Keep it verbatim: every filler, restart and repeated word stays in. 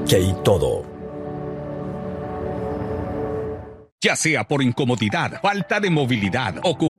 hay todo. Ya sea por incomodidad, falta de movilidad o